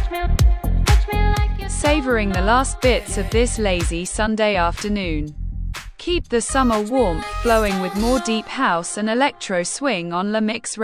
Savoring the last bits of this lazy Sunday afternoon. Keep the summer warmth flowing with more deep house and electro swing on La Mix